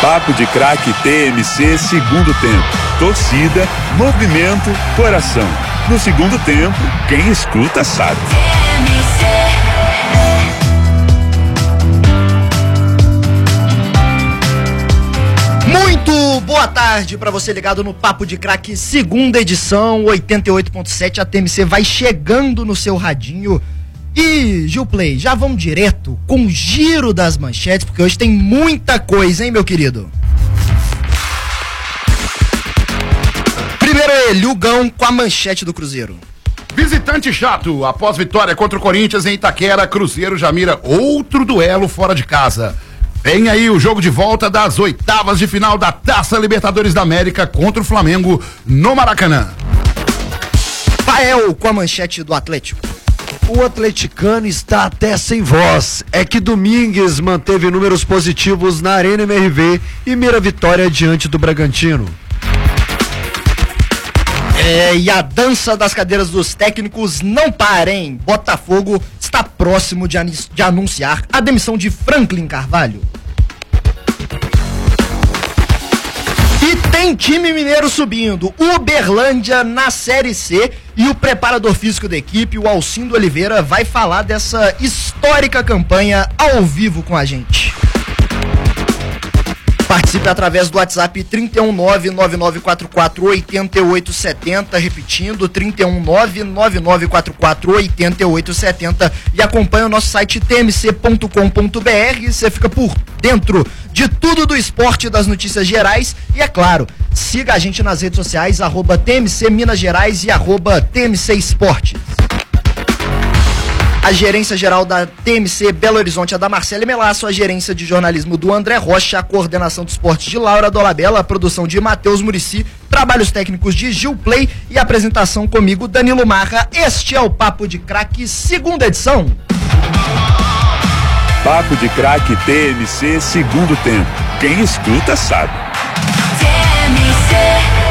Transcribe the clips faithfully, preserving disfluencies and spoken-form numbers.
Papo de Craque T M C, segundo tempo. Torcida, movimento, coração. No segundo tempo, quem escuta sabe. Muito boa tarde para você ligado no Papo de Craque, segunda edição, oitenta e oito ponto sete. A T M C vai chegando no seu radinho. E, Gilplay, já vamos direto com o giro das manchetes, porque hoje tem muita coisa, hein, meu querido? Primeiro ele, o Gão, com a manchete do Cruzeiro. Visitante chato, após vitória contra o Corinthians em Itaquera, Cruzeiro já mira outro duelo fora de casa. Vem aí o jogo de volta das oitavas de final da Taça Libertadores da América contra o Flamengo no Maracanã. Fael, com a manchete do Atlético. O atleticano está até sem voz. É que Domingues manteve números positivos na Arena M R V e mira vitória diante do Bragantino. É, e a dança das cadeiras dos técnicos não para, hein? Botafogo está próximo de, de anunciar a demissão de Franklin Carvalho. E tem time mineiro subindo, Uberlândia na Série C, e o preparador físico da equipe, o Alcindo Oliveira, vai falar dessa histórica campanha ao vivo com a gente. Participe através do WhatsApp trinta e um nove nove nove quatro quatro oito oito sete zero, repetindo, trinta e um nove nove nove quatro quatro oito oito sete zero, e acompanhe o nosso site t m c ponto com ponto b r. Você fica por dentro de tudo do esporte, das notícias gerais, e é claro, siga a gente nas redes sociais, arroba T M C Minas Gerais e arroba T M C Esportes. A gerência geral da T M C Belo Horizonte é da Marcele Melasso, a gerência de jornalismo do André Rocha, a coordenação de esportes de Laura Dolabella, a produção de Matheus Murici, trabalhos técnicos de Gilplay e a apresentação comigo, Danilo Marra. Este é o Papo de Craque, segunda edição. Papo de Craque T M C, segundo tempo. Quem escuta sabe. T M C.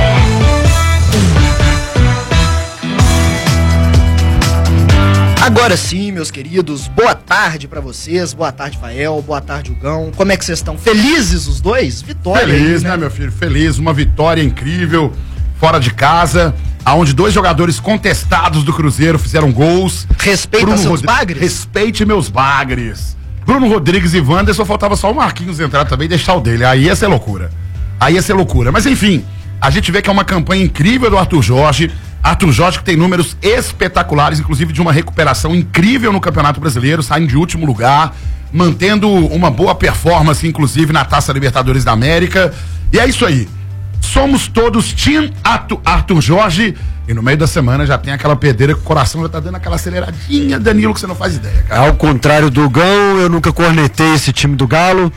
Agora sim, meus queridos, boa tarde pra vocês, boa tarde, Fael, boa tarde, Hugão. Como é que vocês estão? Felizes os dois? Vitória. Feliz, aí, né, meu filho? Feliz, uma vitória incrível, fora de casa, aonde dois jogadores contestados do Cruzeiro fizeram gols. Respeita Bruno seus Rodri... bagres? Respeite meus bagres. Bruno Rodrigues e Wanderson, faltava só o Marquinhos entrar também e deixar o dele. Aí ia ser loucura. Aí ia ser loucura. Mas enfim, a gente vê que é uma campanha incrível do Arthur Jorge. Arthur Jorge que tem números espetaculares, inclusive de uma recuperação incrível no Campeonato Brasileiro, saindo de último lugar, mantendo uma boa performance, inclusive na Taça Libertadores da América. E é isso aí. Somos todos Team Arthur, Arthur Jorge, e no meio da semana já tem aquela pedreira que o coração já tá dando aquela aceleradinha, Danilo, que você não faz ideia, cara. Ao contrário do Gão, eu nunca cornetei esse time do Galo.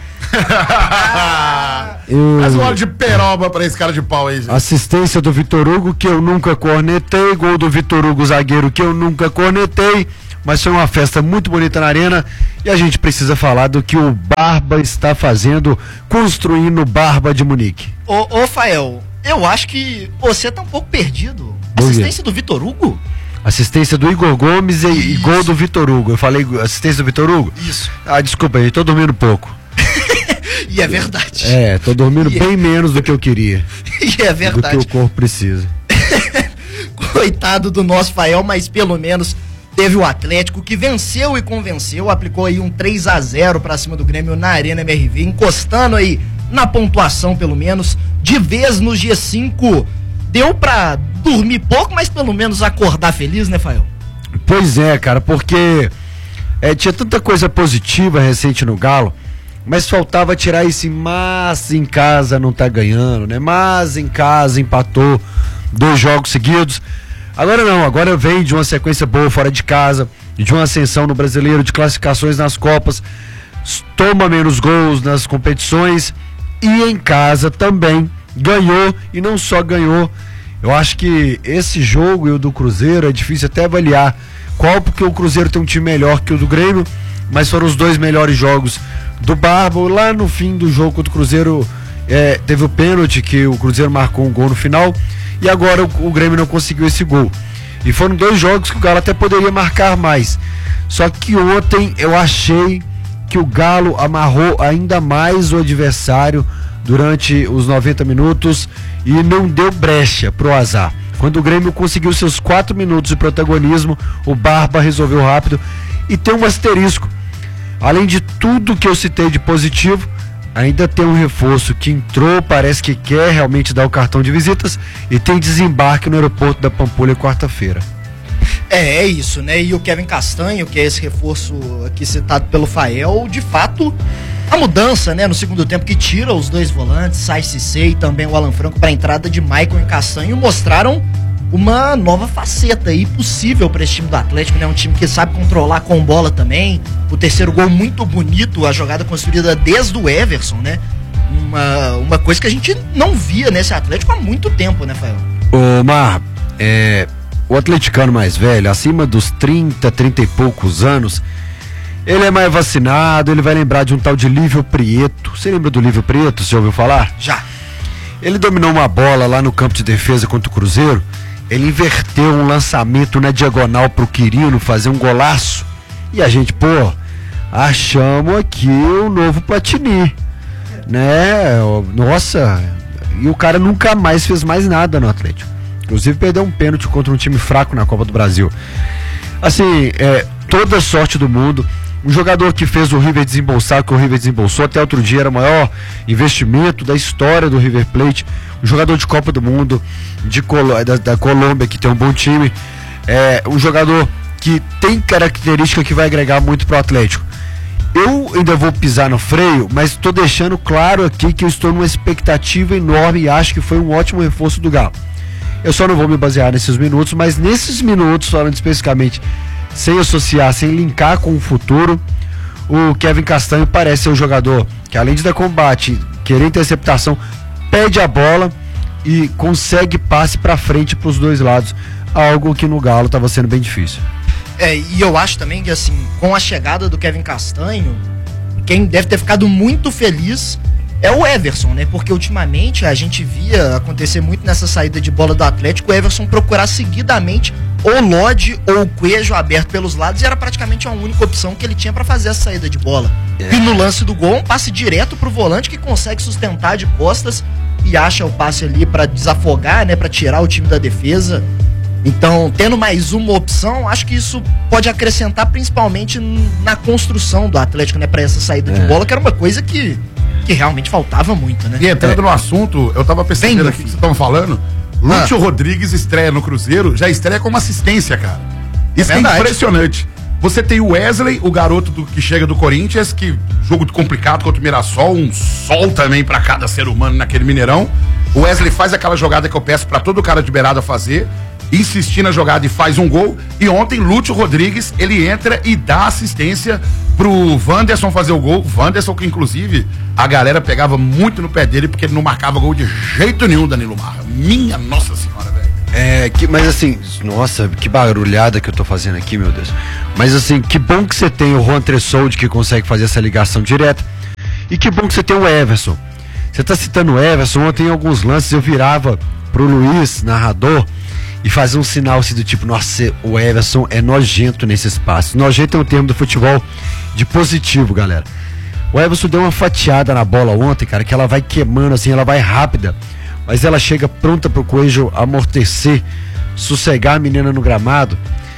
eu... Faz um óleo de peroba pra esse cara de pau aí, gente. Assistência do Vitor Hugo, que eu nunca cornetei. Gol do Vitor Hugo, zagueiro, que eu nunca cornetei. Mas foi uma festa muito bonita na arena. E a gente precisa falar do que o Barba está fazendo, construindo Barba de Munique. Ô, ô Fael, eu acho que você tá um pouco perdido. Assistência do Vitor Hugo? Assistência do Igor Gomes e, e gol do Vitor Hugo. Eu falei assistência do Vitor Hugo? Isso. Ah, desculpa aí, tô dormindo pouco. E é verdade. É, tô dormindo e bem é... menos do que eu queria. E é verdade. Do que o corpo precisa. Coitado do nosso Fael, mas pelo menos teve o Atlético que venceu e convenceu, aplicou aí um três a zero pra cima do Grêmio na Arena M R V, encostando aí na pontuação pelo menos, de vez no G cinco. Deu pra dormir pouco, mas pelo menos acordar feliz, né, Fael? Pois é, cara, porque é, tinha tanta coisa positiva recente no Galo, mas faltava tirar esse mas em casa não tá ganhando, né? Mas em casa empatou dois jogos seguidos. Agora não, agora vem de uma sequência boa fora de casa, de uma ascensão no Brasileiro, de classificações nas Copas, toma menos gols nas competições e em casa também ganhou, e não só ganhou. Eu acho que esse jogo e o do Cruzeiro é difícil até avaliar qual, porque o Cruzeiro tem um time melhor que o do Grêmio, mas foram os dois melhores jogos do Barba. Lá no fim do jogo contra o Cruzeiro é, teve o pênalti, que o Cruzeiro marcou um gol no final, e agora o, o Grêmio não conseguiu esse gol. E foram dois jogos que o Galo até poderia marcar mais. Só que ontem eu achei que o Galo amarrou ainda mais o adversário durante os noventa minutos e não deu brecha pro azar. Quando o Grêmio conseguiu seus quatro minutos de protagonismo, o Barba resolveu rápido. E tem um asterisco. Além de tudo que eu citei de positivo, ainda tem um reforço que entrou, parece que quer realmente dar o cartão de visitas e tem desembarque no aeroporto da Pampulha quarta-feira. É, é isso, né? E o Kevin Castanho, que é esse reforço aqui citado pelo Fael, de fato, a mudança, né, no segundo tempo que tira os dois volantes, Sai Cissé e também o Alan Franco para a entrada de Maicon e Castanho, mostraram uma nova faceta aí possível para esse time do Atlético, né? Um time que sabe controlar com bola também. O terceiro gol muito bonito, a jogada construída desde o Everson, né? Uma, uma coisa que a gente não via nesse Atlético há muito tempo, né, Fael? Ô, Mar, é, o atleticano mais velho, acima dos trinta, trinta e poucos anos, ele é mais vacinado, ele vai lembrar de um tal de Lívio Prieto. Você lembra do Lívio Prieto, você ouviu falar? Já. Ele dominou uma bola lá no campo de defesa contra o Cruzeiro. Ele inverteu um lançamento na diagonal pro Quirino fazer um golaço. E a gente, pô, achamos aqui o novo Platini, né? Nossa, e o cara nunca mais fez mais nada no Atlético. Inclusive perdeu um pênalti contra um time fraco na Copa do Brasil. Assim, é, toda a sorte do mundo. Um jogador que fez o River desembolsar, que o River desembolsou até outro dia, era o maior investimento da história do River Plate. Um jogador de Copa do Mundo, de Col- da, da Colômbia, que tem um bom time. É, um jogador que tem característica que vai agregar muito pro Atlético. Eu ainda vou pisar no freio, mas estou deixando claro aqui que eu estou numa expectativa enorme e acho que foi um ótimo reforço do Galo. Eu só não vou me basear nesses minutos, mas nesses minutos, falando especificamente, sem associar, sem linkar com o futuro, o Kevin Castanho parece ser um jogador que, além de dar combate, querer interceptação, pede a bola e consegue passe para frente para os dois lados, algo que no Galo estava sendo bem difícil. É, e eu acho também que, assim, com a chegada do Kevin Castanho, quem deve ter ficado muito feliz é o Everson, né? Porque ultimamente a gente via acontecer muito nessa saída de bola do Atlético, o Everson procurar seguidamente ou o Lodge ou o Coelho aberto pelos lados, e era praticamente a única opção que ele tinha para fazer essa saída de bola. É. E no lance do gol, um passe direto pro volante que consegue sustentar de costas e acha o passe ali para desafogar, né? Para tirar o time da defesa. Então, tendo mais uma opção, acho que isso pode acrescentar principalmente na construção do Atlético, né? Para essa saída é. de bola, que era uma coisa que que realmente faltava muito, né? E entrando é. no assunto, eu tava percebendo aqui que vocês estavam falando, Lúcio ah. Rodrigues estreia no Cruzeiro, já estreia como assistência, cara. Isso é, é impressionante. Você tem o Wesley, o garoto do, que chega do Corinthians, que jogo complicado contra o Mirassol, um sol também pra cada ser humano naquele Mineirão. O Wesley faz aquela jogada que eu peço pra todo cara de beirada fazer, insistir na jogada e faz um gol. E ontem, Lúcio Rodrigues, ele entra e dá assistência pro Wanderson fazer o gol. Wanderson, que inclusive a galera pegava muito no pé dele porque ele não marcava gol de jeito nenhum, Danilo Marra. Minha Nossa Senhora, velho. É, que, mas assim, nossa, que barulhada que eu tô fazendo aqui, meu Deus. Mas assim, que bom que você tem o Juan Tressoldi que consegue fazer essa ligação direta. E que bom que você tem o Everson. Você tá citando o Everson, ontem em alguns lances eu virava pro Luiz, narrador, e fazer um sinal assim do tipo, nossa, o Everson é nojento nesse espaço. Nojento é um termo do futebol de positivo, galera. O Everson deu uma fatiada na bola ontem, cara, que ela vai queimando assim, ela vai rápida, mas ela chega pronta pro Coelho amortecer, sossegar a menina no gramado,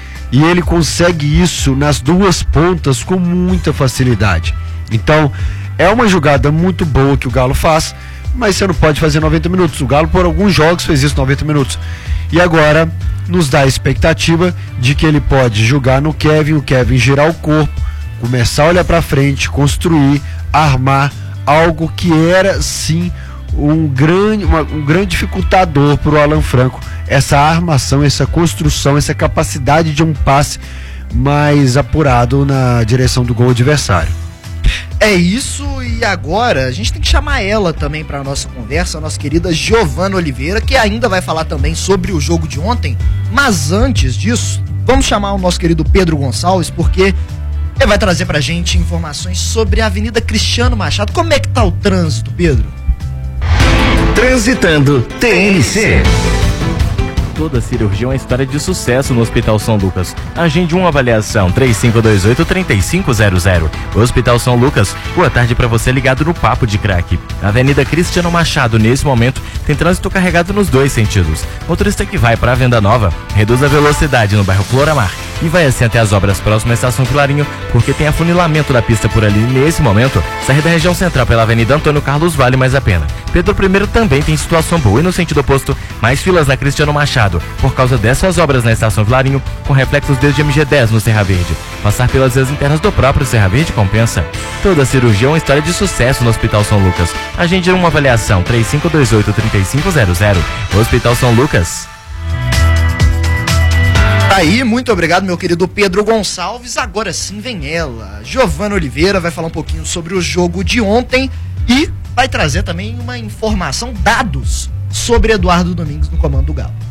e ele consegue isso nas duas pontas com muita facilidade. Então, é uma jogada muito boa que o Galo faz, mas você não pode fazer noventa minutos. O Galo, por alguns jogos, fez isso noventa minutos. E agora nos dá a expectativa de que ele pode jogar no Kevin, o Kevin girar o corpo, começar a olhar pra frente, construir, armar algo que era sim um grande, uma, um grande dificultador pro Alan Franco, essa armação, essa construção, essa capacidade de um passe mais apurado na direção do gol adversário. É isso, e agora a gente tem que chamar ela também para nossa conversa, a nossa querida Giovana Oliveira, que ainda vai falar também sobre o jogo de ontem. Mas antes disso, vamos chamar o nosso querido Pedro Gonçalves, porque ele vai trazer pra gente informações sobre a Avenida Cristiano Machado. Como é que tá o trânsito, Pedro? Transitando T N C. Toda cirurgia é uma história de sucesso no Hospital São Lucas. Agende uma avaliação três cinco dois oito, três cinco zero zero. Hospital São Lucas, boa tarde para você ligado no Papo de Craque. Avenida Cristiano Machado, nesse momento, tem trânsito carregado nos dois sentidos. Motorista que vai para a Venda Nova, reduz a velocidade no bairro Floramar e vai assim até as obras próximas à Estação Clarinho, porque tem afunilamento da pista por ali nesse momento. Sair da região central pela Avenida Antônio Carlos vale mais a pena. Pedro I também tem situação boa e no sentido oposto, mais filas na Cristiano Machado, por causa dessas obras na Estação Clarinho, com reflexos desde M G dez no Serra Verde. Passar pelas vias internas do próprio Serra Verde compensa. Toda cirurgia é uma história de sucesso no Hospital São Lucas. Agende uma avaliação três cinco dois oito, três cinco zero zero. Hospital São Lucas. Aí, muito obrigado, meu querido Pedro Gonçalves. Agora sim vem ela. Giovana Oliveira vai falar um pouquinho sobre o jogo de ontem e vai trazer também uma informação, dados sobre Eduardo Domingues no comando do Galo.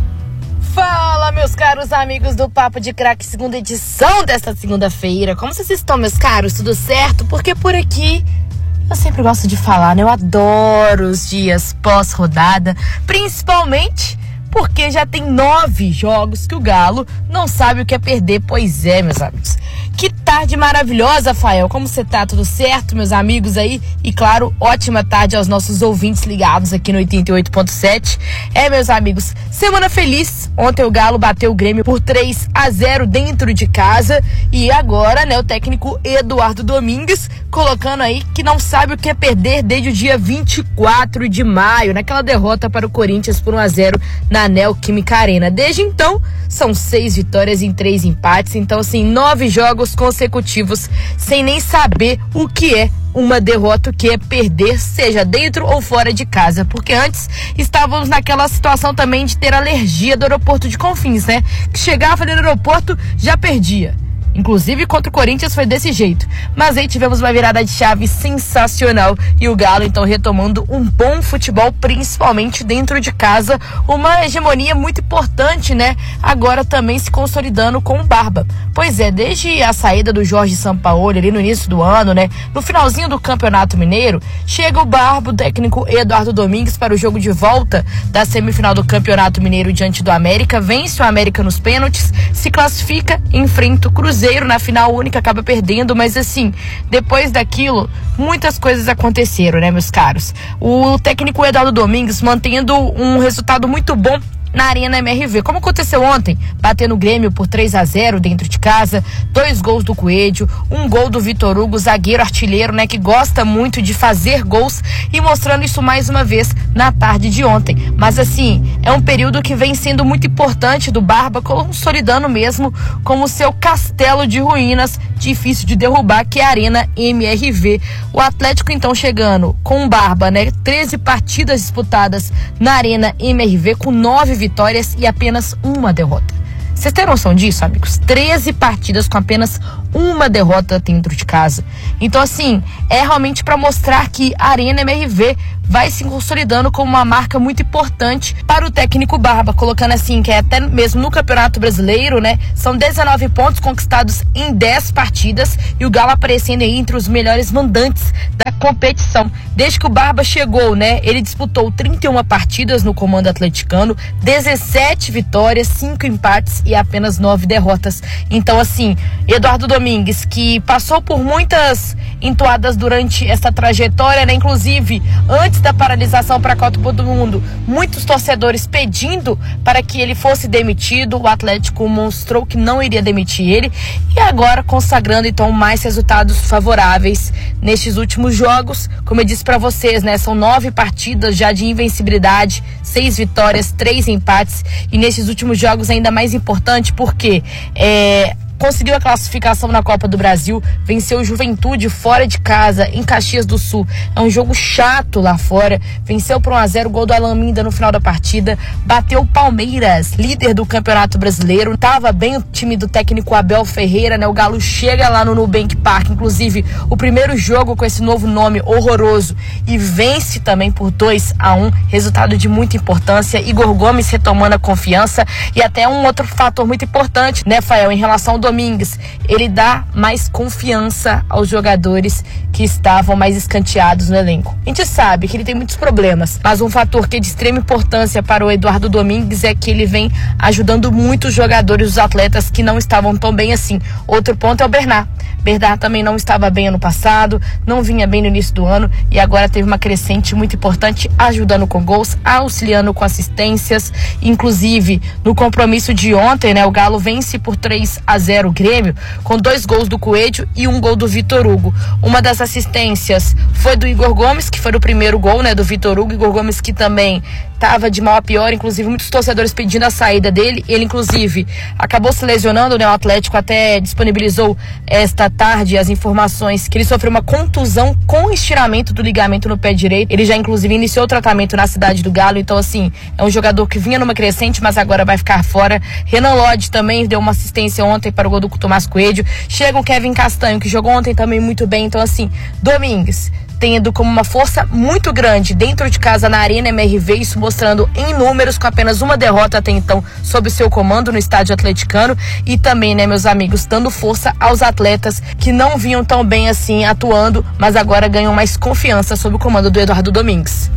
Fala, meus caros amigos do Papo de Craque, segunda edição desta segunda-feira. Como vocês estão, meus caros? Tudo certo? Porque por aqui eu sempre gosto de falar, né? Eu adoro os dias pós-rodada, principalmente porque já tem nove jogos que o Galo não sabe o que é perder. Pois é, meus amigos. Que tarde maravilhosa, Fael. Como você tá? Tudo certo, meus amigos aí? E claro, ótima tarde aos nossos ouvintes ligados aqui no oitenta e oito ponto sete. É, meus amigos, semana feliz. Ontem o Galo bateu o Grêmio por três a zero dentro de casa. E agora, né, o técnico Eduardo Domingues colocando aí que não sabe o que é perder desde o dia vinte e quatro de maio, naquela derrota para o Corinthians por um a zero na Neoquímica Arena. Desde então, são seis vitórias em três empates. Então, assim, nove jogos consecutivos sem nem saber o que é uma derrota, o que é perder, seja dentro ou fora de casa. Porque antes estávamos naquela situação também de ter alergia do aeroporto de Confins, né? Que chegava no aeroporto, já perdia. Inclusive contra o Corinthians foi desse jeito. Mas aí tivemos uma virada de chave sensacional e o Galo então retomando um bom futebol, principalmente dentro de casa. Uma hegemonia muito importante, né? Agora também se consolidando com o Barba. Pois é, desde a saída do Jorge Sampaoli ali no início do ano, né? No finalzinho do Campeonato Mineiro, chega o Barba, o técnico Eduardo Domingues, para o jogo de volta da semifinal do Campeonato Mineiro diante do América. Vence o América nos pênaltis, se classifica, enfrenta o Cruzeiro na final única, acaba perdendo, mas assim, depois daquilo, muitas coisas aconteceram, né, meus caros? O técnico Eduardo Domingues mantendo um resultado muito bom na Arena M R V, como aconteceu ontem, batendo o Grêmio por três a zero dentro de casa, dois gols do Coelho, um gol do Vitor Hugo, zagueiro artilheiro, né, que gosta muito de fazer gols, e mostrando isso mais uma vez na tarde de ontem. Mas assim, é um período que vem sendo muito importante do Barba, consolidando mesmo como seu castelo de ruínas, difícil de derrubar, que é a Arena M R V. O Atlético então chegando com o Barba, né, treze partidas disputadas na Arena M R V, com nove vitórias e apenas uma derrota. Vocês têm noção disso, amigos? treze partidas com apenas uma derrota dentro de casa. Então, assim, é realmente para mostrar que a Arena M R V vai se consolidando como uma marca muito importante para o técnico Barba, colocando assim, que é até mesmo no Campeonato Brasileiro, né? São dezenove pontos conquistados em dez partidas e o Galo aparecendo aí entre os melhores mandantes da competição. Desde que o Barba chegou, né? Ele disputou trinta e uma partidas no comando atleticano, dezessete vitórias, cinco empates e apenas nove derrotas. Então, assim, Eduardo Domingues, que passou por muitas entoadas durante essa trajetória, né? Inclusive, antes da paralisação para a Copa do Mundo, muitos torcedores pedindo para que ele fosse demitido. O Atlético mostrou que não iria demitir ele e agora consagrando então mais resultados favoráveis nestes últimos jogos. Como eu disse para vocês, né, são nove partidas já de invencibilidade, seis vitórias, três empates, e nesses últimos jogos ainda mais importante porque é conseguiu a classificação na Copa do Brasil, venceu o Juventude fora de casa, em Caxias do Sul. É um jogo chato lá fora. Venceu por um a zero, gol do Alan Minda no final da partida. Bateu o Palmeiras, líder do Campeonato Brasileiro. Tava bem o time do técnico Abel Ferreira, né? O Galo chega lá no Nubank Park, inclusive o primeiro jogo com esse novo nome horroroso, e vence também por dois a um. Resultado de muita importância. Igor Gomes retomando a confiança. E até um outro fator muito importante, né, Fael, em relação ao Domingues, ele dá mais confiança aos jogadores que estavam mais escanteados no elenco. A gente sabe que ele tem muitos problemas, mas um fator que é de extrema importância para o Eduardo Domingues é que ele vem ajudando muito os jogadores, os atletas que não estavam tão bem assim. Outro ponto é o Bernard. Bernard também não estava bem ano passado, não vinha bem no início do ano e agora teve uma crescente muito importante, ajudando com gols, auxiliando com assistências. Inclusive, no compromisso de ontem, né, o Galo vence por três a zero o Grêmio, com dois gols do Coelho e um gol do Vitor Hugo. Uma das assistências foi do Igor Gomes, que foi o primeiro gol, né, do Vitor Hugo. Igor Gomes que também estava de mal a pior, inclusive muitos torcedores pedindo a saída dele. Ele, inclusive, acabou se lesionando, né? O Atlético até disponibilizou esta tarde as informações que ele sofreu uma contusão com estiramento do ligamento no pé direito. Ele já, inclusive, iniciou o tratamento na cidade do Galo. Então, assim, é um jogador que vinha numa crescente, mas agora vai ficar fora. Renan Lodge também deu uma assistência ontem para o gol do Tomás Coelho. Chega o Kevin Castanho, que jogou ontem também muito bem. Então, assim, Domingues tendo como uma força muito grande dentro de casa na Arena M R V, isso mostrando em números, com apenas uma derrota até então sob seu comando no estádio atleticano, e também, né, meus amigos, dando força aos atletas que não vinham tão bem assim atuando, mas agora ganham mais confiança sob o comando do Eduardo Domingues.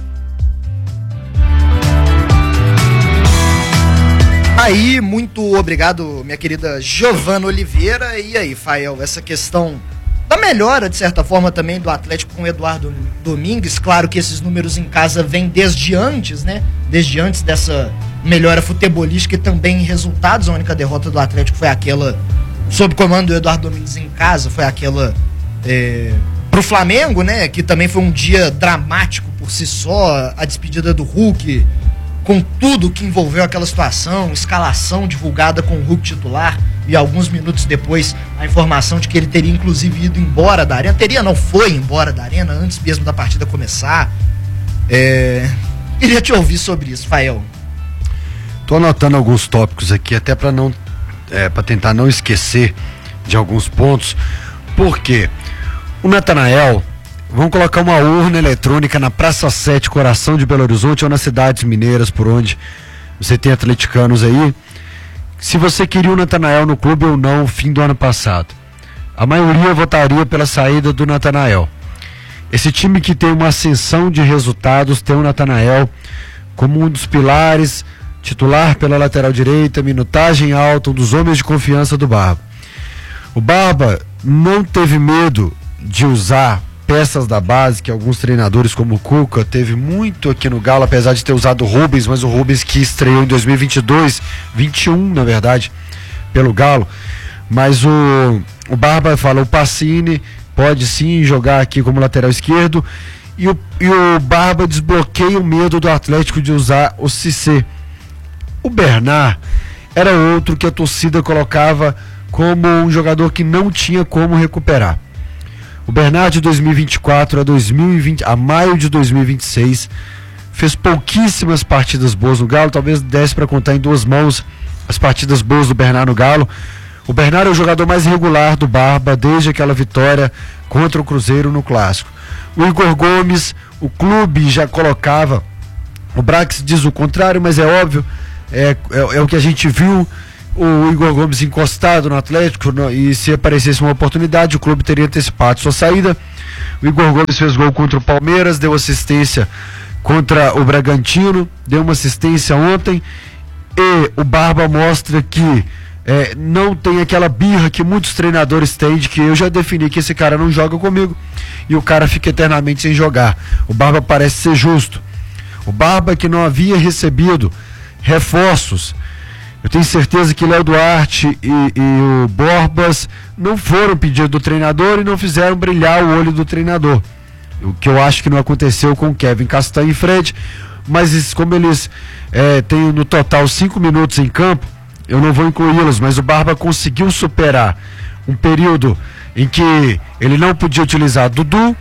Aí, muito obrigado, minha querida Giovana Oliveira. E aí, Fael, essa questão da melhora, de certa forma, também do Atlético com o Eduardo Domingues. Claro que esses números em casa vêm desde antes, né? Desde antes dessa melhora futebolística e também em resultados. A única derrota do Atlético foi aquela sob comando do Eduardo Domingues em casa, foi aquela é, pro Flamengo, né? Que também foi um dia dramático por si só, a despedida do Hulk, com tudo que envolveu aquela situação, escalação divulgada com o Hulk titular, e alguns minutos depois a informação de que ele teria inclusive ido embora da Arena. Teria, não, foi embora da Arena antes mesmo da partida começar. É... Queria te ouvir sobre isso, Fael. Tô anotando alguns tópicos aqui, até para não é, para tentar não esquecer de alguns pontos. Porque o Natanael, vamos colocar uma urna eletrônica na Praça sete, coração de Belo Horizonte, ou nas cidades mineiras, por onde você tem atleticanos aí, se você queria o Natanael no clube ou não, fim do ano passado. A maioria votaria pela saída do Natanael. Esse time que tem uma ascensão de resultados tem o Natanael como um dos pilares, titular pela lateral direita, minutagem alta, um dos homens de confiança do Barba. O Barba não teve medo de usar peças da base, que alguns treinadores como o Cuca teve muito aqui no Galo, apesar de ter usado o Rubens, mas o Rubens que estreou em dois mil e vinte e dois, vinte e um na verdade, pelo Galo. Mas o, o Barba fala, o Pacini pode sim jogar aqui como lateral esquerdo, e o, e o Barba desbloqueia o medo do Atlético de usar o Cissé. O Bernard era outro que a torcida colocava como um jogador que não tinha como recuperar. O Bernard de dois mil e vinte e quatro a, dois mil e vinte, a maio de dois mil e vinte e seis fez pouquíssimas partidas boas no Galo, talvez desse para contar em duas mãos as partidas boas do Bernard no Galo. O Bernard é o jogador mais regular do Barba desde aquela vitória contra o Cruzeiro no Clássico. O Igor Gomes, o clube já colocava, o Brax diz o contrário, mas é óbvio, é, é, é o que a gente viu, o Igor Gomes encostado no Atlético, no, e se aparecesse uma oportunidade, o clube teria antecipado sua saída. O Igor Gomes fez gol contra o Palmeiras, deu assistência contra o Bragantino, deu uma assistência ontem, e o Barba mostra que é, não tem aquela birra que muitos treinadores têm, de que eu já defini que esse cara não joga comigo, e o cara fica eternamente sem jogar. O Barba parece ser justo. O Barba, que não havia recebido reforços, eu tenho certeza que Léo Duarte e, e o Borbas não foram pedido do treinador e não fizeram brilhar o olho do treinador. O que eu acho que não aconteceu com Kevin Castanho e Fred, mas como eles é, têm no total cinco minutos em campo, eu não vou incluí-los, mas o Barba conseguiu superar um período em que ele não podia utilizar Dudu,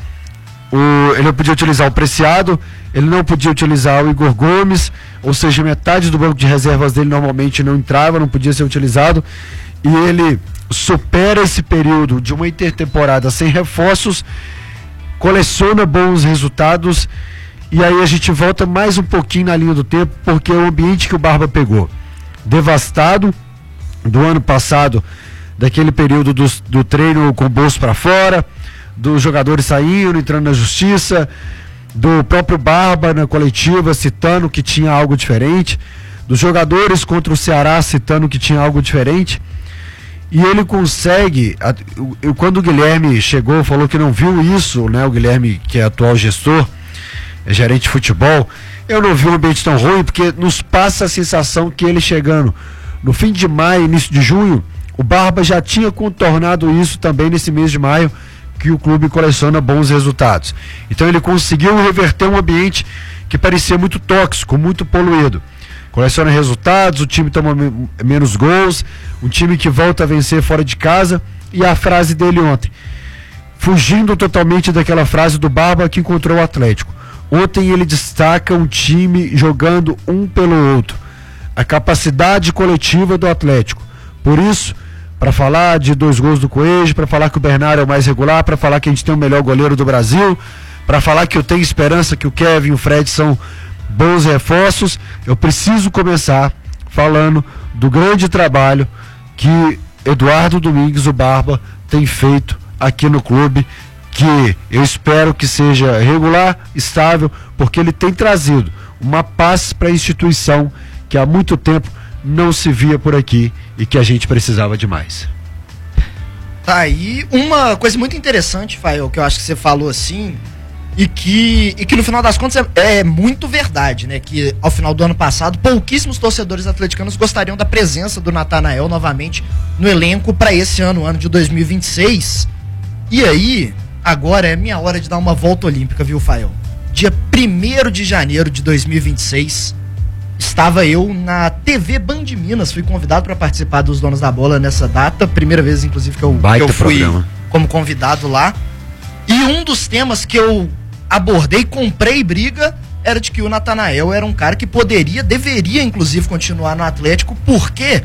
o, ele não podia utilizar o Preciado, ele não podia utilizar o Igor Gomes, ou seja, metade do banco de reservas dele normalmente não entrava, não podia ser utilizado, e ele supera esse período de uma intertemporada sem reforços, coleciona bons resultados, e aí a gente volta mais um pouquinho na linha do tempo, porque é o ambiente que o Barba pegou, devastado do ano passado, daquele período do, do treino com o bolso para fora, dos jogadores saindo, entrando na justiça, do próprio Barba na coletiva citando que tinha algo diferente, dos jogadores contra o Ceará citando que tinha algo diferente. E ele consegue, eu, quando o Guilherme chegou, falou que não viu isso, né? O Guilherme, que é atual gestor, é gerente de futebol, eu não vi um ambiente tão ruim, porque nos passa a sensação que ele chegando no fim de maio, início de junho, o Barba já tinha contornado isso também nesse mês de maio, que o clube coleciona bons resultados. Então ele conseguiu reverter um ambiente que parecia muito tóxico, muito poluído. Coleciona resultados, o time toma me- menos gols, um time que volta a vencer fora de casa, e a frase dele ontem, fugindo totalmente daquela frase do Barba que encontrou o Atlético. Ontem ele destaca um time jogando um pelo outro, a capacidade coletiva do Atlético. Por isso, para falar de dois gols do Coelho, para falar que o Bernardo é o mais regular, para falar que a gente tem o melhor goleiro do Brasil, para falar que eu tenho esperança que o Kevin e o Fred são bons reforços, eu preciso começar falando do grande trabalho que Eduardo Domingues, o Barba, tem feito aqui no clube, que eu espero que seja regular, estável, porque ele tem trazido uma paz para a instituição que há muito tempo não se via por aqui e que a gente precisava demais. Tá aí uma coisa muito interessante, Fael, que eu acho que você falou assim, e que, e que no final das contas é, é muito verdade, né? Que ao final do ano passado, pouquíssimos torcedores atleticanos gostariam da presença do Natanael novamente no elenco para esse ano, ano de dois mil e vinte e seis. E aí, agora é minha hora de dar uma volta olímpica, viu, Fael? Dia primeiro de janeiro de dois mil e vinte e seis, estava eu na T V Band Minas, fui convidado para participar dos Donos da Bola nessa data, primeira vez inclusive que eu, que eu fui programa. Como convidado lá. E um dos temas que eu abordei, comprei briga, era de que o Natanael era um cara que poderia, deveria inclusive continuar no Atlético, porque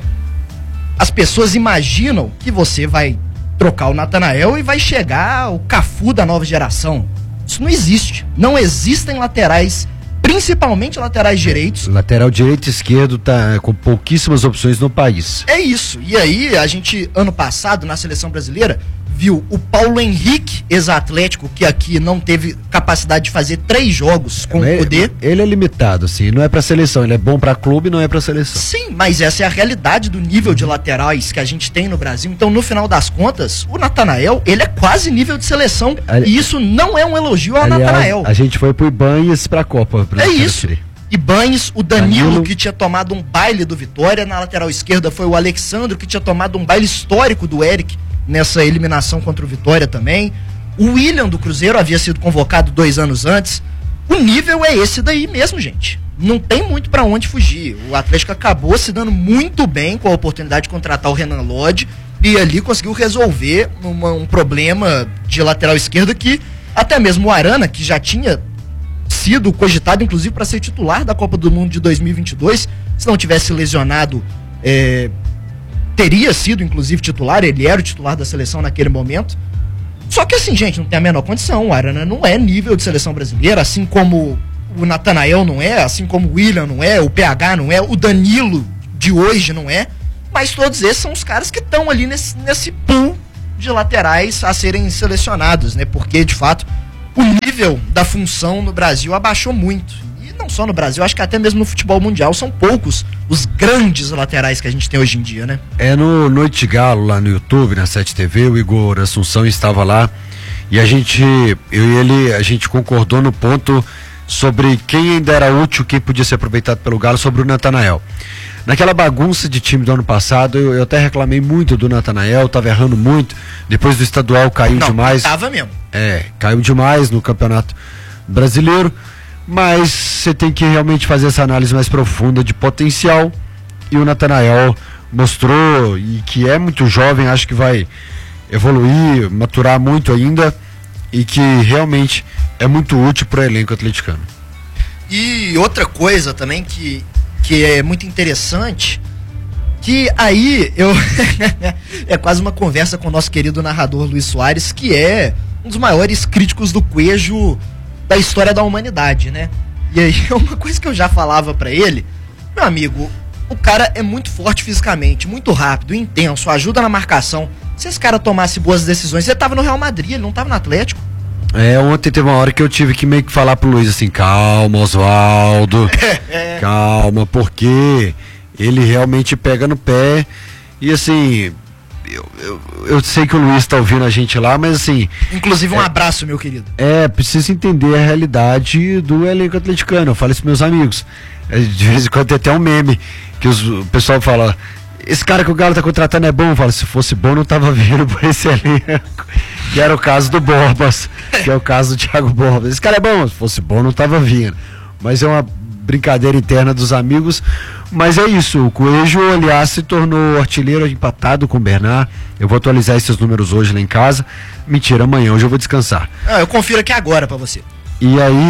as pessoas imaginam que você vai trocar o Natanael e vai chegar o Cafu da nova geração. Isso não existe. Não existem laterais, principalmente laterais direitos. Lateral direito e esquerdo tá com pouquíssimas opções no país. É isso. E aí, a gente, ano passado, na seleção brasileira, viu o Paulo Henrique, ex-atlético, que aqui não teve capacidade de fazer três jogos com ele, o Cudê. Ele é limitado, assim, não é pra seleção, ele é bom pra clube, não é pra seleção. Sim, mas essa é a realidade do nível de laterais que a gente tem no Brasil. Então, no final das contas, o Natanael, ele é quase nível de seleção. Ali... E isso não é um elogio ao Aliás, Natanael. A gente foi pro Ibanez pra Copa. Pra é isso. Ibanez, o Danilo, Danilo, que tinha tomado um baile do Vitória. Na lateral esquerda foi o Alexandre, que tinha tomado um baile histórico do Eric nessa eliminação contra o Vitória também. O William do Cruzeiro havia sido convocado dois anos antes. O nível é esse daí mesmo, gente. Não tem muito pra onde fugir. O Atlético acabou se dando muito bem com a oportunidade de contratar o Renan Lodge e ali conseguiu resolver uma, um problema de lateral esquerda que até mesmo o Arana, que já tinha sido cogitado inclusive para ser titular da Copa do Mundo de dois mil e vinte e dois, se não tivesse lesionado, é, teria sido inclusive titular, ele era o titular da seleção naquele momento. Só que assim, gente, não tem a menor condição. O Arana não é nível de seleção brasileira, assim como o Natanael não é, assim como o William não é, o P H não é, o Danilo de hoje não é, mas todos esses são os caras que estão ali nesse, nesse pool de laterais a serem selecionados, né? Porque, de fato, o nível da função no Brasil abaixou muito. E não só no Brasil, acho que até mesmo no futebol mundial são poucos os grandes laterais que a gente tem hoje em dia, né? É no Noite de Galo, lá no YouTube, na sete T V, o Igor Assunção estava lá e a gente, eu e ele, a gente concordou no ponto sobre quem ainda era útil, quem podia ser aproveitado pelo Galo, sobre o Natanael. Naquela bagunça de time do ano passado, eu, eu até reclamei muito do Natanael, tava errando muito, depois do estadual caiu não, demais. Tava mesmo. É, caiu demais no Campeonato Brasileiro, mas você tem que realmente fazer essa análise mais profunda de potencial, e o Natanael mostrou, e que é muito jovem, acho que vai evoluir, maturar muito ainda, e que realmente é muito útil para o elenco atleticano. E outra coisa também que, que é muito interessante, que aí eu é quase uma conversa com o nosso querido narrador Luiz Soares, que é um dos maiores críticos do Coelho da história da humanidade, né? E aí é uma coisa que eu já falava pra ele, meu amigo, O cara é muito forte fisicamente, muito rápido, intenso, ajuda na marcação. Se esse cara tomasse boas decisões, ele tava no Real Madrid, ele não tava no Atlético. É, ontem teve uma hora que eu tive que meio que falar pro Luiz assim, calma, Oswaldo, É. calma, porque ele realmente pega no pé e assim, eu, eu, eu sei que o Luiz tá ouvindo a gente lá, mas assim, Inclusive um É. abraço, meu querido. é, precisa entender a realidade do elenco atleticano, eu falo isso pros meus amigos, é, de vez em quando tem até um meme, que os, o pessoal fala, esse cara que o Galo tá contratando é bom, eu falo, se fosse bom não tava vindo por esse elenco, que era o caso do Borbas, que é o caso do Thiago Borbas, esse cara é bom, se fosse bom não tava vindo, mas é uma brincadeira interna dos amigos, mas é isso, o Coelho, aliás, se tornou artilheiro empatado com o Bernard, eu vou atualizar esses números hoje lá em casa, mentira, amanhã, hoje eu vou descansar. Ah, eu confiro aqui agora pra você. E aí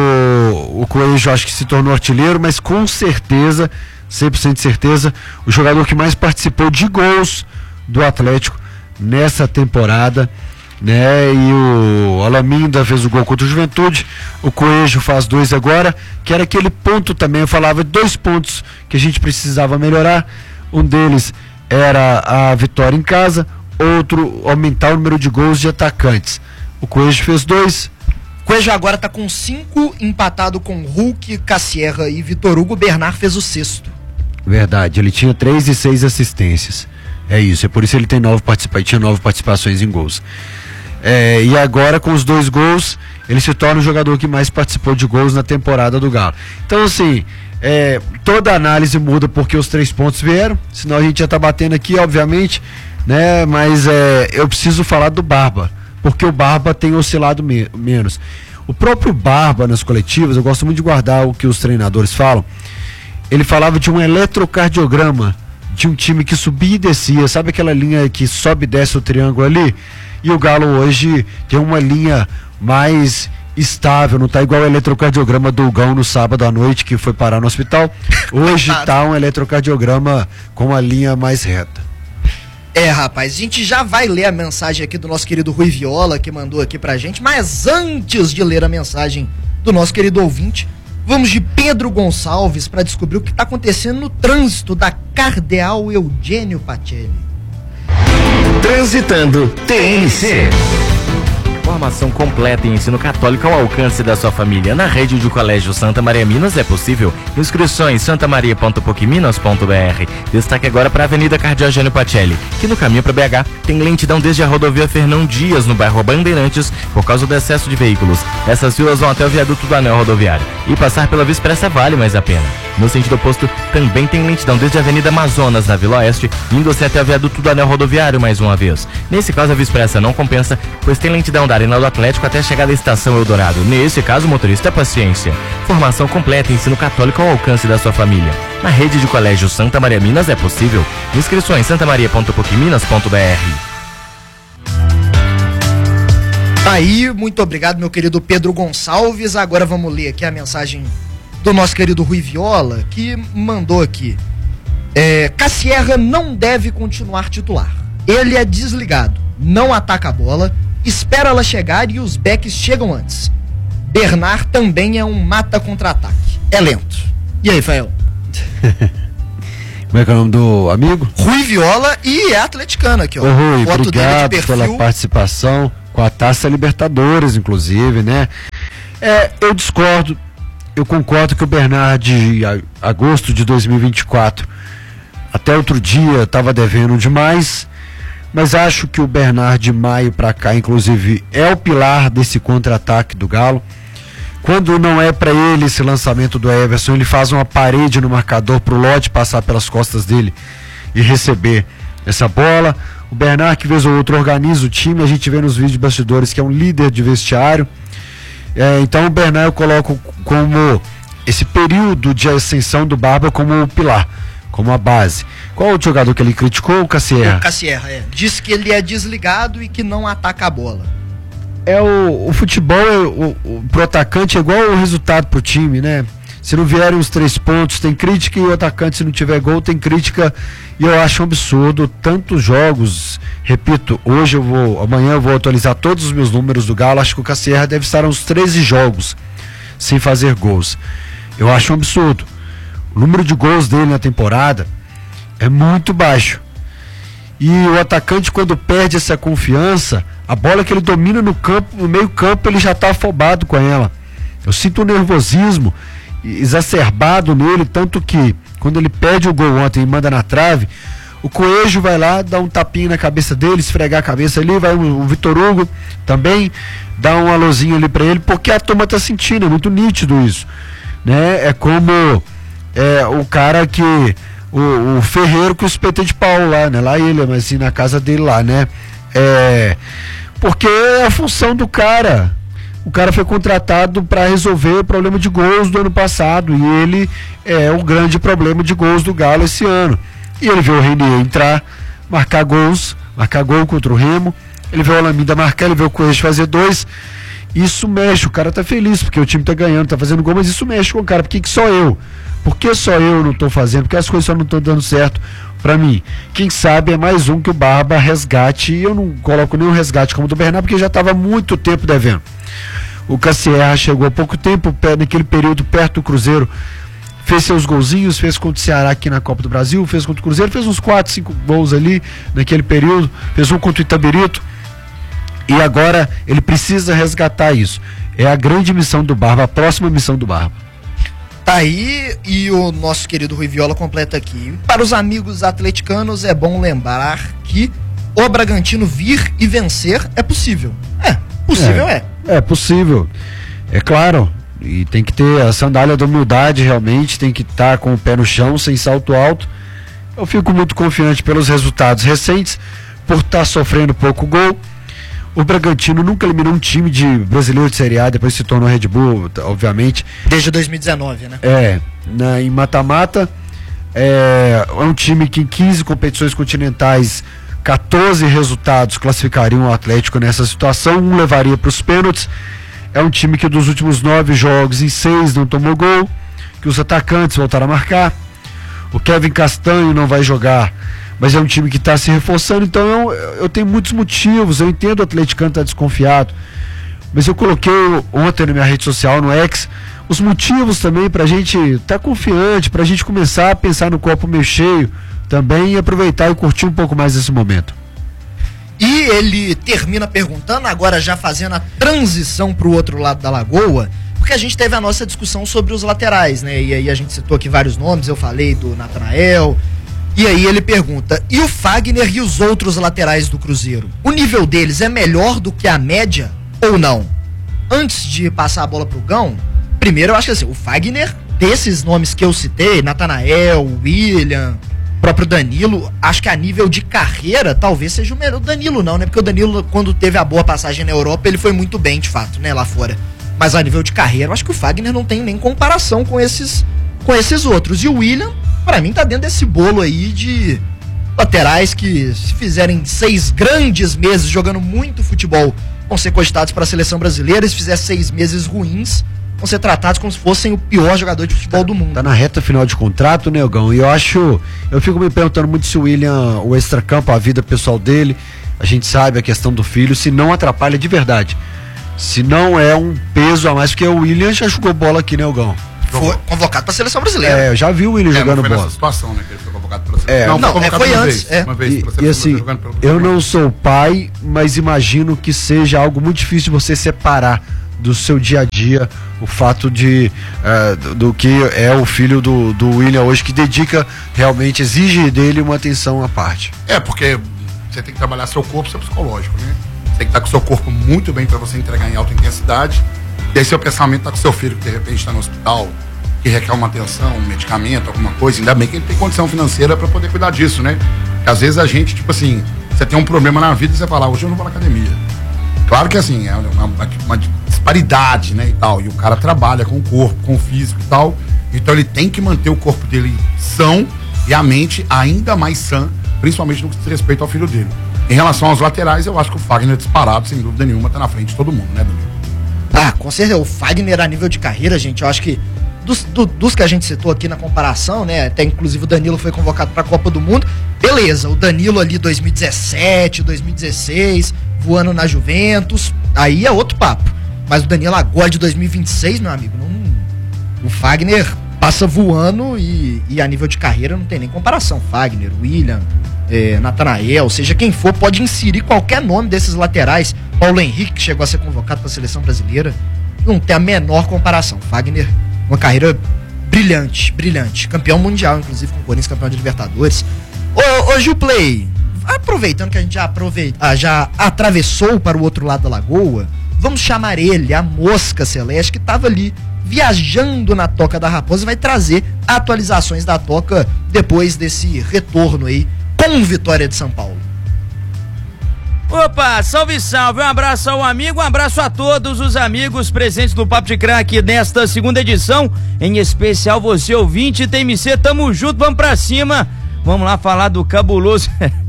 o, o Coelho acho que se tornou artilheiro, mas com certeza, cem por cento de certeza, o jogador que mais participou de gols do Atlético nessa temporada, né? E o Alaminda fez o gol contra o Juventude, o Coelho faz dois agora, que era aquele ponto também, eu falava dois pontos que a gente precisava melhorar, um deles era a vitória em casa, outro aumentar o número de gols de atacantes. O Coelho fez dois. Coelho agora tá com cinco, empatado com Hulk, Cassierra e Vitor Hugo. Bernard fez o sexto. Verdade, ele tinha três e seis assistências. É isso, é por isso ele tem nove participa tinha nove participações em gols. É, e agora com os dois gols, ele se torna o jogador que mais participou de gols na temporada do Galo. Então assim, é, toda a análise muda porque os três pontos vieram, senão a gente já tá batendo aqui, obviamente, né? Mas é, eu preciso falar do Barba, porque o Barba tem oscilado me menos. O próprio Barba nas coletivas, eu gosto muito de guardar o que os treinadores falam. Ele falava de um eletrocardiograma de um time que subia e descia, sabe aquela linha que sobe e desce o triângulo ali? E o Galo hoje tem uma linha mais estável, não tá igual o eletrocardiograma do Gão no sábado à noite que foi parar no hospital. Hoje tá um eletrocardiograma com a linha mais reta. É, rapaz, a gente já vai ler a mensagem aqui do nosso querido Rui Viola, que mandou aqui pra gente, mas antes de ler a mensagem do nosso querido ouvinte, vamos de Pedro Gonçalves para descobrir o que tá acontecendo no trânsito da Cardeal Eugênio Pacelli. Transitando T N C. Formação completa em ensino católico ao alcance da sua família. Na rede de Colégio Santa Maria Minas é possível. Inscrições santamaria ponto p u c minas ponto b r. Destaque agora para a Avenida Cardeal Eugênio Pacelli, que no caminho para B H tem lentidão desde a rodovia Fernão Dias, no bairro Bandeirantes, por causa do excesso de veículos. Essas filas vão até o viaduto do Anel Rodoviário. E passar pela Via Expressa vale mais a pena. No sentido oposto, também tem lentidão desde a Avenida Amazonas, na Vila Oeste, indo-se até o viaduto do Anel Rodoviário mais uma vez. Nesse caso, a Via Expressa não compensa, pois tem lentidão da Arena do Atlético até chegar à Estação Eldorado. Nesse caso, o motorista é paciência. Formação completa em ensino católico ao alcance da sua família. Na rede de Colégio Santa Maria Minas é possível. Inscrições santamaria ponto p u c minas ponto b r. Aí, muito obrigado, meu querido Pedro Gonçalves. Agora vamos ler aqui a mensagem do nosso querido Rui Viola, que mandou aqui. É, Cassierra não deve continuar titular. Ele é desligado, não ataca a bola, espera ela chegar e os backs chegam antes. Bernard também é um mata contra-ataque. É lento. E aí, Fael? Como é que é o nome do amigo? Rui Viola e é atleticano aqui, ó. Ô, Rui, Foto obrigado dele de pela perfil. participação com a Taça Libertadores, inclusive, né? É, eu discordo. Eu concordo que o Bernard, de a- agosto de dois mil e vinte e quatro, até outro dia, estava devendo demais, mas acho que o Bernard de maio para cá, inclusive, é o pilar desse contra-ataque do Galo. Quando não é para ele esse lançamento do Everson, ele faz uma parede no marcador pro Lodge passar pelas costas dele e receber essa bola. O Bernard, que vez ou outro, organiza o time, a gente vê nos vídeos de bastidores que é um líder de vestiário. É, então o Bernard eu coloco como esse período de ascensão do Barba como o pilar, como a base. Qual o jogador que ele criticou? O Cassierra. O Cassierra, é. Diz que ele é desligado e que não ataca a bola. É o, o futebol, é, o, o, pro atacante é igual o resultado pro time, né? Se não vierem os três pontos, tem crítica, e o atacante, se não tiver gol, tem crítica. E eu acho um absurdo tantos jogos. Repito, hoje eu vou, amanhã eu vou atualizar todos os meus números do Galo. Acho que o Cassierra deve estar uns treze jogos sem fazer gols. Eu acho um absurdo. O número de gols dele na temporada é muito baixo. E o atacante, quando perde essa confiança, a bola que ele domina no campo, no meio campo, ele já está afobado com ela. Eu sinto um nervosismo exacerbado nele, tanto que quando ele perde o gol ontem e manda na trave, o Coelho vai lá, dá um tapinha na cabeça dele, esfregar a cabeça ali, vai o, o Vitor Hugo também dá um alôzinho ali pra ele, porque a turma tá sentindo, é muito nítido isso, né? É como é, o cara que o, o ferreiro que o espetei de pau lá, né? Lá ele, mas assim, na casa dele lá, né? É, porque é a função do cara. O cara foi contratado para resolver o problema de gols do ano passado, e ele é o grande problema de gols do Galo esse ano. E ele vê o Renier entrar, marcar gols, marcar gol contra o Remo, ele vê o Alameda marcar, ele vê o Coelho fazer dois. Isso mexe, o cara tá feliz porque o time tá ganhando, tá fazendo gol, mas isso mexe com o cara. Por que que só eu? Por que só eu não tô fazendo? Porque as coisas só não estão dando certo pra mim. Quem sabe é mais um que o Barba resgate, e eu não coloco nenhum resgate como o do Bernardo, porque já tava há muito tempo devendo. O Cassierra chegou há pouco tempo, naquele período perto do Cruzeiro, fez seus golzinhos, fez contra o Ceará aqui na Copa do Brasil, fez contra o Cruzeiro, fez uns quatro, cinco gols ali naquele período, fez um contra o Itabirito, e agora ele precisa resgatar isso. É a grande missão do Barba, a próxima missão do Barba. Tá aí, e o nosso querido Rui Viola completa aqui. Para os amigos atleticanos, é bom lembrar que o Bragantino vir e vencer é possível. É, possível é. É, é possível, é claro. E tem que ter a sandália da humildade, realmente, tem que estar com o pé no chão, sem salto alto. Eu fico muito confiante pelos resultados recentes, por estar sofrendo pouco gol. O Bragantino nunca eliminou um time de brasileiro de Série A, depois se tornou Red Bull, obviamente. Desde dois mil e dezenove, né? É, na, em mata-mata, é, é um time que em quinze competições continentais, quatorze resultados classificariam o Atlético nessa situação, um levaria para os pênaltis. É um time que dos últimos nove jogos, em seis não tomou gol, que os atacantes voltaram a marcar. O Kevin Castanho não vai jogar, mas é um time que está se reforçando, então eu, eu tenho muitos motivos, eu entendo o atleticano estar tá desconfiado, mas eu coloquei ontem na minha rede social, no X, os motivos também para a gente estar tá confiante, para a gente começar a pensar no copo meio cheio também e aproveitar e curtir um pouco mais esse momento. E ele termina perguntando, agora já fazendo a transição para o outro lado da lagoa, porque a gente teve a nossa discussão sobre os laterais, né? E aí a gente citou aqui vários nomes, eu falei do Natanael, e aí ele pergunta, e o Fagner e os outros laterais do Cruzeiro? O nível deles é melhor do que a média ou não? Antes de passar a bola pro Gão, primeiro eu acho que assim, o Fagner, desses nomes que eu citei, Natanael, William, próprio Danilo, acho que a nível de carreira talvez seja o melhor. O Danilo não, né? Porque o Danilo, quando teve a boa passagem na Europa, ele foi muito bem, de fato, né? Lá fora. Mas a nível de carreira, eu acho que o Fagner não tem nem comparação com esses, com esses outros. E o William, pra mim, tá dentro desse bolo aí de laterais que, se fizerem seis grandes meses jogando muito futebol, vão ser cogitados para a seleção brasileira. E se fizer seis meses ruins, vão ser tratados como se fossem o pior jogador de futebol do mundo. Tá na reta final de contrato, né, Gão? E eu acho, eu fico me perguntando muito se o William, o extracampo, a vida pessoal dele, a gente sabe a questão do filho, se não atrapalha de verdade. Se não é um peso a mais, porque o William já jogou bola aqui, né, Gão? Foi convocado para a seleção brasileira. É, eu já vi o William é, jogando foi bola. Nessa situação, né, que ele foi convocado pela seleção. É, não, não, foi, é, foi uma antes. Vez, é. uma vez E, pela e seleção, assim, jogando pelo eu não sou pai, mas imagino que seja algo muito difícil de você separar do seu dia a dia o fato de uh, do, do que é o filho do, do William hoje, que dedica, realmente exige dele uma atenção à parte. É, porque você tem que trabalhar seu corpo, seu psicológico, né? Você tem que estar com o seu corpo muito bem para você entregar em alta intensidade. E aí seu pensamento tá com seu filho que de repente está no hospital, que requer uma atenção, um medicamento, alguma coisa. Ainda bem que ele tem condição financeira para poder cuidar disso, né? Porque às vezes a gente, tipo assim, você tem um problema na vida e você fala, hoje eu não vou na academia. Claro que assim, é uma, uma disparidade, né, e tal. E o cara trabalha com o corpo, com o físico e tal. Então ele tem que manter o corpo dele são e a mente ainda mais sã, principalmente no que diz respeito ao filho dele. Em relação aos laterais, eu acho que o Fagner disparado, sem dúvida nenhuma, tá na frente de todo mundo, né, Danilo? Ah, com certeza. O Fagner a nível de carreira, gente, eu acho que dos, do, dos que a gente citou aqui na comparação, né, até inclusive o Danilo foi convocado para a Copa do Mundo, beleza, o Danilo ali dois mil e dezessete, dois mil e dezesseis, voando na Juventus, aí é outro papo. Mas o Danilo agora de dois mil e vinte e seis, meu amigo, não, o Fagner passa voando e, e a nível de carreira não tem nem comparação. Fagner, William, é, Natanael, seja quem for, pode inserir qualquer nome desses laterais. Paulo Henrique, que chegou a ser convocado para a seleção brasileira, não tem a menor comparação. Fagner, uma carreira brilhante, brilhante. Campeão mundial, inclusive, com o Corinthians, campeão de Libertadores. Ô, ô Gilplay, aproveitando que a gente já, aproveita, já atravessou para o outro lado da lagoa, vamos chamar ele, a Mosca Celeste, que estava ali viajando na Toca da Raposa, e vai trazer atualizações da Toca depois desse retorno aí com Vitória de São Paulo. Opa, salve, salve, um abraço ao amigo, um abraço a todos os amigos presentes no Papo de Craque nesta segunda edição, em especial você ouvinte, T M C, tamo junto, vamos pra cima, vamos lá falar do cabuloso,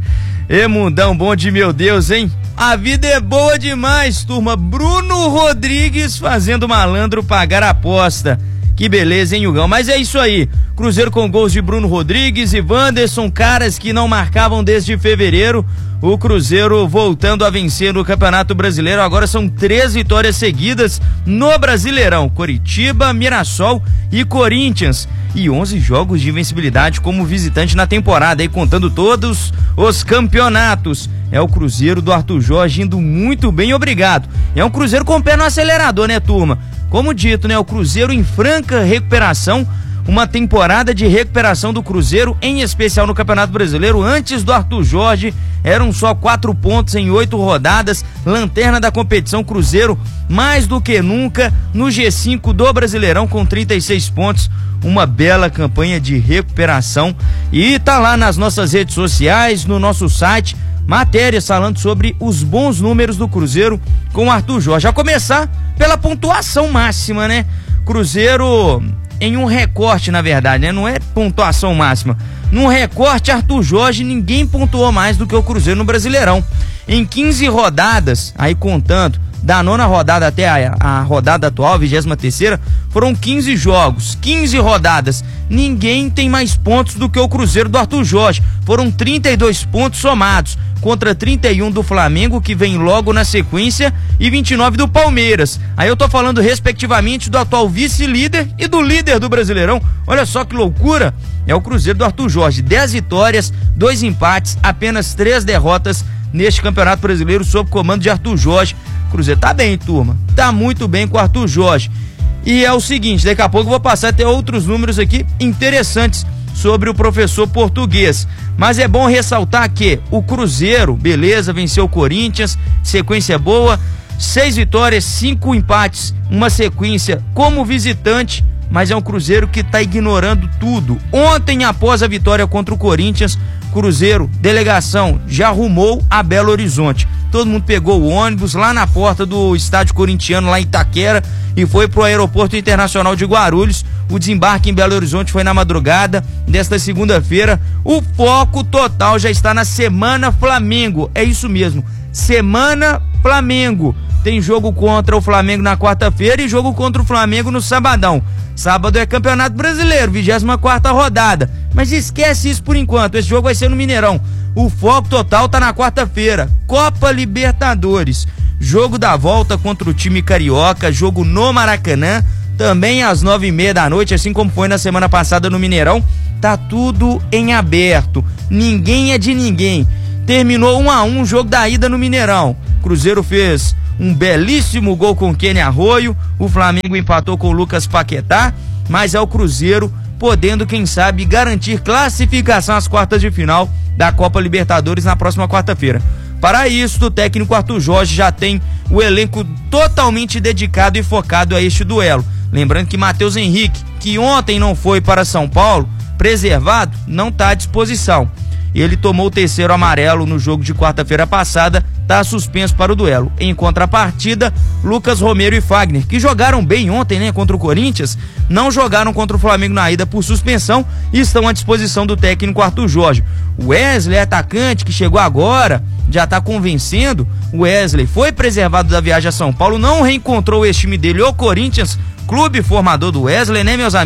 ê mundão bom de meu Deus, hein? A vida é boa demais, turma, Bruno Rodrigues fazendo malandro pagar a aposta. Que beleza, hein, Hugão? Mas é isso aí. Cruzeiro com gols de Bruno Rodrigues e Wanderson, caras que não marcavam desde fevereiro. O Cruzeiro voltando a vencer no Campeonato Brasileiro. Agora são três vitórias seguidas no Brasileirão. Coritiba, Mirassol e Corinthians. E onze jogos de invencibilidade como visitante na temporada, aí contando todos os campeonatos. É o Cruzeiro do Arthur Jorge indo muito bem, obrigado. É um Cruzeiro com o pé no acelerador, né, turma? Como dito, né, o Cruzeiro em franca recuperação, uma temporada de recuperação do Cruzeiro, em especial no Campeonato Brasileiro. Antes do Arthur Jorge, eram só quatro pontos em oito rodadas, lanterna da competição. Cruzeiro mais do que nunca no G cinco do Brasileirão com trinta e seis pontos, uma bela campanha de recuperação, e tá lá nas nossas redes sociais, no nosso site, matérias falando sobre os bons números do Cruzeiro com o Arthur Jorge. A começar pela pontuação máxima, né? Cruzeiro em um recorte, na verdade, né? Não é pontuação máxima. Num recorte, Arthur Jorge, ninguém pontuou mais do que o Cruzeiro no Brasileirão. Em quinze rodadas, aí contando, da nona rodada até a, a rodada atual, vigésima terceira, foram quinze jogos, quinze rodadas. Ninguém tem mais pontos do que o Cruzeiro do Arthur Jorge. Foram trinta e dois pontos somados, contra trinta e um do Flamengo, que vem logo na sequência, e vinte e nove do Palmeiras. Aí eu tô falando respectivamente do atual vice-líder e do líder do Brasileirão. Olha só que loucura, é o Cruzeiro do Arthur Jorge. dez vitórias, dois empates, apenas três derrotas neste Campeonato Brasileiro sob comando de Arthur Jorge. O Cruzeiro tá bem, turma, tá muito bem com o Arthur Jorge. E é o seguinte, daqui a pouco eu vou passar até outros números aqui interessantes sobre o professor português. Mas é bom ressaltar que o Cruzeiro, beleza, venceu o Corinthians, sequência boa, seis vitórias, cinco empates, uma sequência como visitante, mas é um Cruzeiro que tá ignorando tudo. Ontem, após a vitória contra o Corinthians, Cruzeiro, delegação, já rumou a Belo Horizonte. Todo mundo pegou o ônibus lá na porta do estádio corintiano, lá em Itaquera, e foi pro aeroporto internacional de Guarulhos. O desembarque em Belo Horizonte foi na madrugada desta segunda-feira. O foco total já está na Semana Flamengo. É isso mesmo, Semana Flamengo. Tem jogo contra o Flamengo na quarta-feira e jogo contra o Flamengo no sabadão. Sábado é Campeonato Brasileiro, vigésima quarta rodada. Mas esquece isso por enquanto, esse jogo vai ser no Mineirão. O foco total tá na quarta-feira, Copa Libertadores. Jogo da volta contra o time carioca, jogo no Maracanã, também às nove e meia da noite, assim como foi na semana passada no Mineirão. Tá tudo em aberto, ninguém é de ninguém. Terminou um a um o jogo da ida no Mineirão. Cruzeiro fez um belíssimo gol com Kenny Arroio, o Flamengo empatou com o Lucas Paquetá, mas é o Cruzeiro podendo, quem sabe, garantir classificação às quartas de final da Copa Libertadores na próxima quarta-feira. Para isso, o técnico Arthur Jorge já tem o elenco totalmente dedicado e focado a este duelo. Lembrando que Matheus Henrique, que ontem não foi para São Paulo, preservado, não está à disposição. Ele tomou o terceiro amarelo no jogo de quarta-feira passada, está suspenso para o duelo. Em contrapartida, Lucas Romero e Fagner, que jogaram bem ontem, né, contra o Corinthians, não jogaram contra o Flamengo na ida por suspensão e estão à disposição do técnico Arthur Jorge. O Wesley, atacante, que chegou agora, já está convencendo. O Wesley foi preservado da viagem a São Paulo, não reencontrou o ex-time dele, o Corinthians, clube formador do Wesley, né, meus amigos?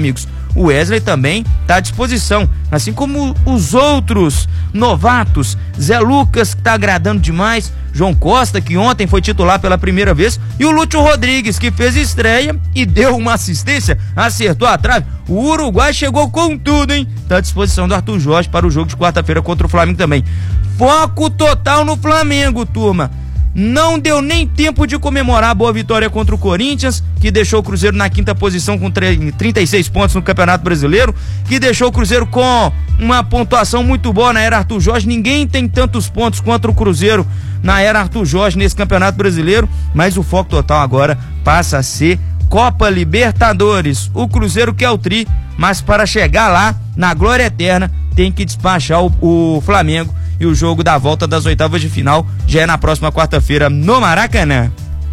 o Wesley também está à disposição, assim como os outros novatos, Zé Lucas, que está agradando demais, João Costa, que ontem foi titular pela primeira vez, e o Lúcio Rodrigues, que fez estreia e deu uma assistência, acertou a trave. O Uruguai chegou com tudo, hein? Está à disposição do Arthur Jorge para o jogo de quarta-feira contra o Flamengo também. Foco total no Flamengo, turma. Não deu nem tempo de comemorar a boa vitória contra o Corinthians, que deixou o Cruzeiro na quinta posição com trinta e seis pontos no Campeonato Brasileiro, que deixou o Cruzeiro com uma pontuação muito boa na era Arthur Jorge. Ninguém tem tantos pontos quanto o Cruzeiro na era Arthur Jorge nesse Campeonato Brasileiro, mas o foco total agora passa a ser Copa Libertadores. O Cruzeiro quer o tri, mas para chegar lá, na glória eterna, tem que despachar o, o Flamengo. E o jogo da volta das oitavas de final já é na próxima quarta-feira no Maracanã.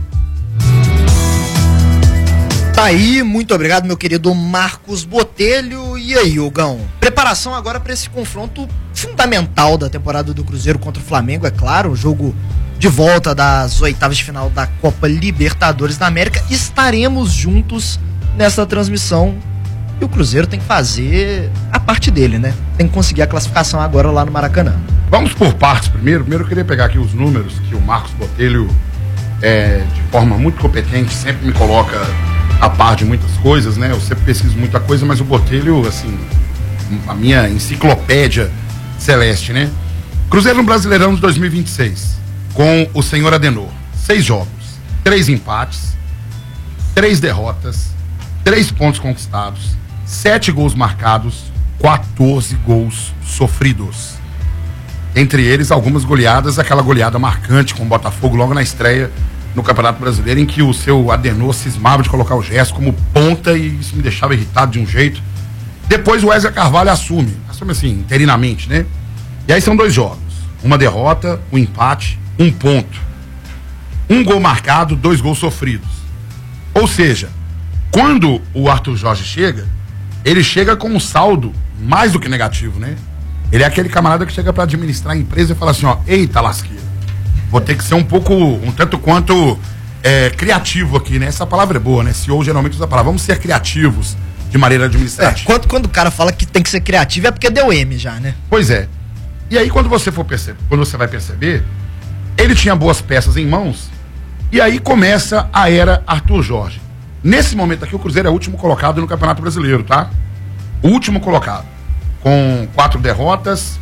Tá aí, muito obrigado, meu querido Marcos Botelho. E aí, Hugão? Preparação agora para esse confronto fundamental da temporada do Cruzeiro contra o Flamengo, é claro, o jogo de volta das oitavas de final da Copa Libertadores da América. Estaremos juntos nessa transmissão. E o Cruzeiro tem que fazer a parte dele, né? Tem que conseguir a classificação agora lá no Maracanã. Vamos por partes primeiro. Primeiro eu queria pegar aqui os números que o Marcos Botelho, é, de forma muito competente, sempre me coloca a par de muitas coisas, né? Eu sempre pesquiso muita coisa, mas o Botelho, assim, a minha enciclopédia celeste, né? Cruzeiro no Brasileirão de dois mil e vinte e seis, com o senhor Adenor. Seis jogos, três empates, três derrotas, três pontos conquistados, sete gols marcados, quatorze gols sofridos. Entre eles, algumas goleadas, aquela goleada marcante com o Botafogo logo na estreia no Campeonato Brasileiro, em que o seu Adenor cismava de colocar o Gerson como ponta e isso me deixava irritado de um jeito. Depois o Wesley Carvalho assume, assume assim, interinamente, né? E aí são dois jogos, uma derrota, um empate, um ponto. Um gol marcado, dois gols sofridos. Ou seja, quando o Arthur Jorge chega, ele chega com um saldo mais do que negativo, né? Ele é aquele camarada que chega para administrar a empresa e fala assim, ó, eita lasqueira, vou ter que ser um pouco, um tanto quanto é, criativo aqui, né? Essa palavra é boa, né? C E O geralmente usa a palavra, vamos ser criativos de maneira administrativa. É, quando, quando o cara fala que tem que ser criativo é porque deu M já, né? Pois é. E aí quando você for perceber, quando você vai perceber, ele tinha boas peças em mãos, e aí começa a era Arthur Jorge. Nesse momento aqui, o Cruzeiro é o último colocado no Campeonato Brasileiro, tá? O último colocado. Com quatro derrotas,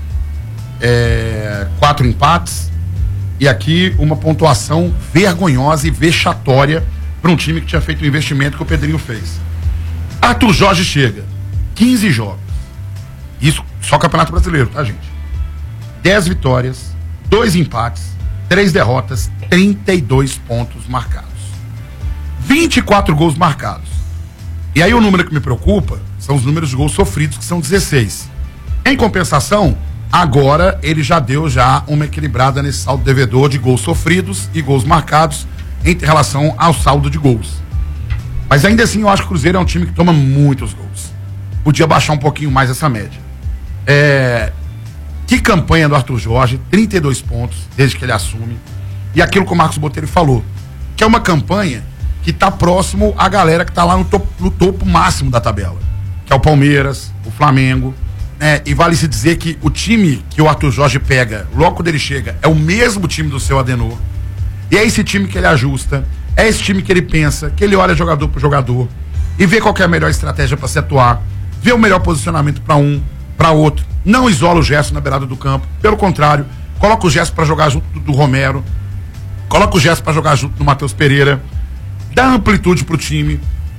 é, quatro empates, e aqui uma pontuação vergonhosa e vexatória para um time que tinha feito o investimento que o Pedrinho fez. Arthur Jorge chega, quinze jogos. Isso só Campeonato Brasileiro, tá, gente? dez vitórias, dois empates, três derrotas, trinta e dois pontos marcados. vinte e quatro gols marcados. E aí o número que me preocupa são os números de gols sofridos, que são dezesseis. Em compensação, agora ele já deu já uma equilibrada nesse saldo devedor de gols sofridos e gols marcados em relação ao saldo de gols. Mas ainda assim eu acho que o Cruzeiro é um time que toma muitos gols. Podia baixar um pouquinho mais essa média. É... Que campanha do Arthur Jorge, trinta e dois pontos desde que ele assume. E aquilo que o Marcos Botelho falou, que é uma campanha que está próximo à galera que está lá no topo, no topo máximo da tabela, que é o Palmeiras, o Flamengo, né? E vale se dizer que o time que o Arthur Jorge pega logo quando ele chega é o mesmo time do seu Adenor, e é esse time que ele ajusta, é esse time que ele pensa, que ele olha jogador por jogador e vê qual que é a melhor estratégia para se atuar, vê o melhor posicionamento para um, para outro, não isola o Gerson na beirada do campo, pelo contrário, coloca o Gerson para jogar junto do, do Romero, coloca o Gerson para jogar junto do Matheus Pereira, dá amplitude pro time,